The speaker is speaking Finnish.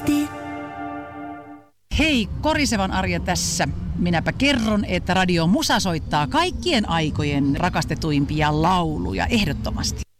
Hei, Korisevan Arja tässä. Minäpä kerron, että Radio Musa soittaa kaikkien aikojen rakastetuimpia lauluja ehdottomasti.